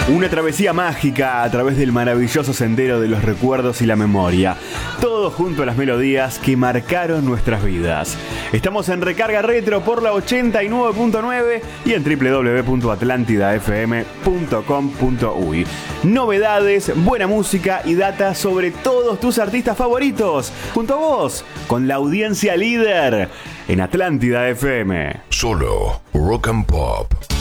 Una travesía mágica a través del maravilloso sendero de los recuerdos y la memoria. Todo junto a las melodías que marcaron nuestras vidas. Estamos en Recarga Retro por la 89.9 y en www.atlantidafm.com.uy. Novedades, buena música y data sobre todos tus artistas favoritos. Junto a vos, con la audiencia líder en Atlántida FM. Solo Rock and Pop.